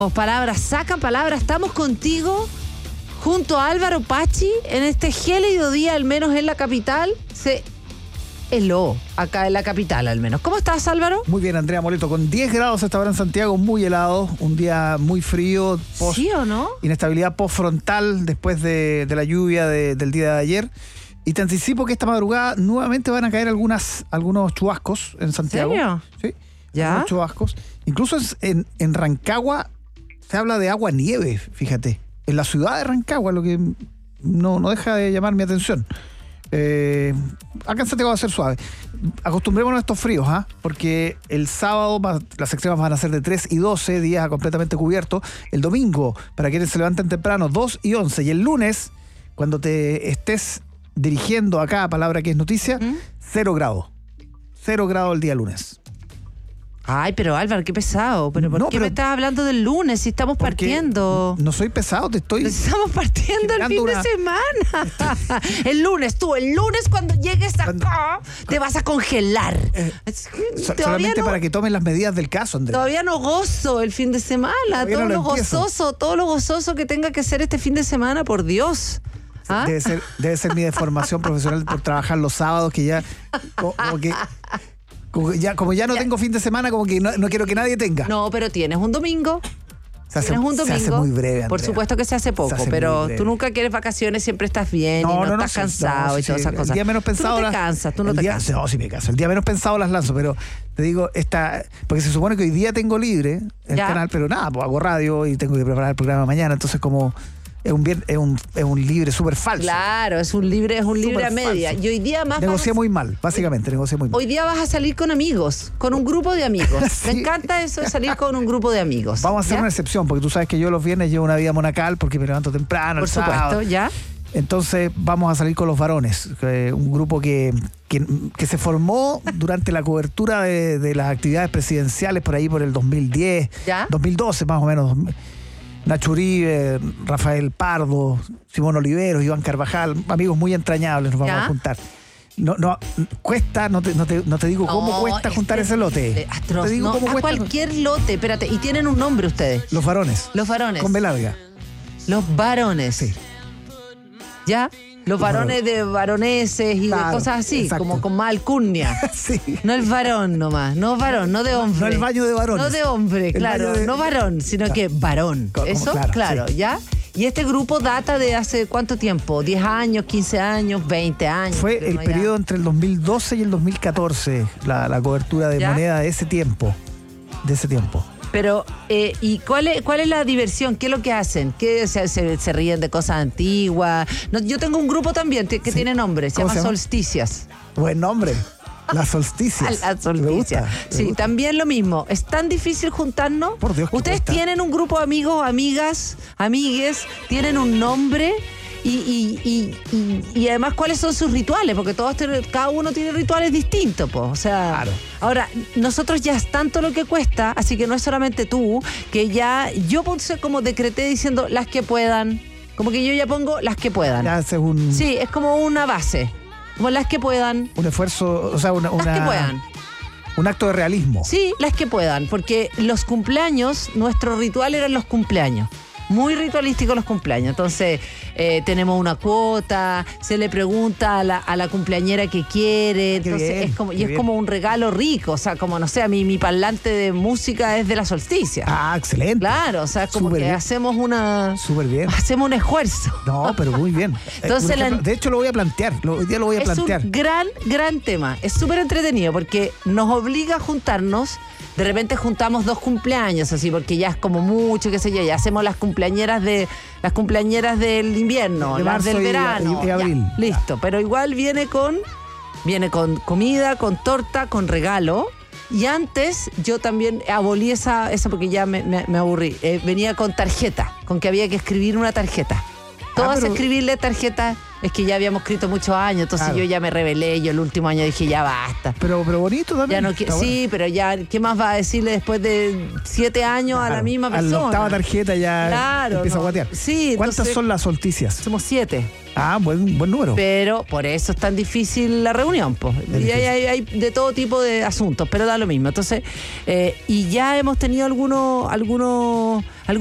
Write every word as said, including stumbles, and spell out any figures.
Palabras, sacan palabras. Estamos contigo junto a Álvaro Pachi en este gélido día, al menos en la capital. Se heló acá en la capital, al menos. ¿Cómo estás, Álvaro? Muy bien, Andrea Moleto. Con diez grados esta hora en Santiago, muy helado. Un día muy frío. Post, ¿Sí o no? Inestabilidad postfrontal después de, de la lluvia de, del día de ayer. Y te anticipo que esta madrugada nuevamente van a caer algunas, algunos chubascos en Santiago. ¿En serio? Sí. ¿Ya? Algunos chubascos. Incluso en, en Rancagua se habla de agua nieve, fíjate. En la ciudad de Rancagua, lo que no, no deja de llamar mi atención. Eh, acá en Santiago va a ser suave. Acostumbrémonos a estos fríos, ¿ah? ¿eh? Porque el sábado va, las extremas van a ser de tres y doce, días completamente cubiertos. El domingo, para quienes se levanten temprano, dos y once. Y el lunes, cuando te estés dirigiendo acá a Palabra que es Noticia, ¿Mm? cero grados. Cero grados el día lunes. Ay, pero Álvaro, qué pesado. ¿Pero por no, qué pero, me estás hablando del lunes si estamos partiendo? No soy pesado, te estoy... Estamos partiendo el fin una... de semana. El lunes, tú, el lunes cuando llegues acá, cuando... te vas a congelar. Eh, solamente no... para que tomen las medidas del caso, Andrés. Todavía no gozo el fin de semana. Todavía todo no lo, lo gozoso, todo lo gozoso que tenga que ser este fin de semana, por Dios. ¿Ah? Debe ser, debe ser mi deformación profesional por trabajar los sábados, que ya... Como, como que... Como ya, como ya no tengo fin de semana, como que no, no quiero que nadie tenga. No, pero tienes un domingo. Se hace, tienes un domingo. Se hace muy breve, Andrea. Por supuesto que se hace poco, se hace pero tú nunca quieres vacaciones, siempre estás bien no, y no, no estás no, cansado no, y todas sí, esas cosas. El día menos pensado. Tú no te cansas, tú no te día, cansas. No, sí me canso. El día menos pensado las lanzo, pero te digo, esta, porque se supone que hoy día tengo libre el ¿Ya? canal, pero nada, pues hago radio y tengo que preparar el programa mañana, entonces como... Es un, bien, es un, es un libre súper falso. Claro, es un libre, es un libre a media. Falso. Y hoy día más negocié vas... muy mal, básicamente, negocié muy mal. Hoy día vas a salir con amigos, con un grupo de amigos. sí. Me encanta eso de salir con un grupo de amigos. Vamos a hacer ¿ya? una excepción, porque tú sabes que yo los viernes llevo una vida monacal porque me levanto temprano. Por el supuesto, sábado. ¿ya? Entonces vamos a salir con los varones, eh, un grupo que, que, que se formó durante la cobertura de, de las actividades presidenciales por ahí por el dos mil diez, ¿Ya? dos mil doce más o menos. Nacho Uribe, Rafael Pardo, Simón Oliveros, Iván Carvajal, amigos muy entrañables, nos vamos ¿Ya? a juntar. No, no, cuesta, no te, no te, no te digo no, cómo cuesta juntar este, ese lote. Atroz, te digo no, cómo a cuesta. cualquier lote, espérate, y tienen un nombre ustedes. Los varones. Los varones. Con B larga. Los varones. Sí. ¿Ya? Los varones de varoneses y claro, de cosas así, exacto. Como con más alcurnia. sí. No el varón nomás, no varón, no de hombre. No el baño de varones. No de hombre, claro, de... no varón, sino claro. que varón. Como, Eso, claro, claro sí. ¿ya? Y este grupo data de hace ¿cuánto tiempo? ¿diez años, quince años, veinte años? Fue el no periodo ya. entre el dos mil doce y el dos mil catorce, la, la cobertura de ¿Ya? moneda de ese tiempo. De ese tiempo. Pero, eh, ¿y cuál es, cuál es la diversión? ¿Qué es lo que hacen? ¿Qué, se, se, se ríen de cosas antiguas? No, yo tengo un grupo también que sí. tiene nombre, se llama se Solsticias. Buen nombre. Las solsticias. Las solsticias. Sí, gusta. También lo mismo. ¿Es tan difícil juntarnos? Por Dios, ¿Ustedes cuesta? tienen un grupo de amigos, amigas, amigues? ¿Tienen un nombre? Y, y, y, y, y además, ¿cuáles son sus rituales? Porque todos tienen, cada uno tiene rituales distintos, pues. O sea, claro. Ahora, nosotros ya es tanto lo que cuesta, así que no es solamente tú, que ya yo puse como decreté diciendo las que puedan. Como que yo ya pongo las que puedan. Ya haces un... Sí, es como una base. Como las que puedan. Un esfuerzo, o sea, una... Las una... que puedan. Un acto de realismo. Sí, las que puedan, porque los cumpleaños, nuestro ritual eran los cumpleaños. Muy ritualísticos los cumpleaños. Entonces, eh, tenemos una cuota, se le pregunta a la, a la cumpleañera qué quiere. Entonces, bien, es como, y bien. es como un regalo rico. O sea, como no sé, a mí mi parlante de música es de la solsticia. Ah, excelente. Claro, o sea, como Super que bien. hacemos una. Súper bien. Hacemos un esfuerzo. No, pero muy bien. Entonces, ejemplo, la, de hecho, lo voy a plantear. Lo, hoy día lo voy a es plantear. Es un gran, gran tema. Es súper entretenido porque nos obliga a juntarnos. De repente juntamos dos cumpleaños, así, porque ya es como mucho, qué sé yo, ya hacemos las cumpleañeras de las cumpleañeras del invierno, de las del y, verano. Y, y abril. Ya, listo, pero igual viene con, viene con comida, con torta, con regalo. Y antes yo también abolí esa, esa porque ya me, me, me aburrí. Eh, venía con tarjeta, con que había que escribir una tarjeta. Todas ah, pero... escribirle tarjeta es que ya habíamos escrito muchos años, entonces Claro. yo ya me rebelé, yo el último año dije, ya basta. Pero, pero bonito Ya también. no qui- está bueno. sí, pero ya, ¿qué más va a decirle después de siete años a la Claro, misma A persona? la octava tarjeta ya Claro, empieza no. a guatear. Sí, ¿Cuántas entonces- son las solticias? Somos siete. Ah, buen, buen número. Pero por eso es tan difícil la reunión, pues. Y hay, hay- hay de todo tipo de asuntos, pero da lo mismo. Entonces, eh, y ya hemos tenido algunos, algunos, algunos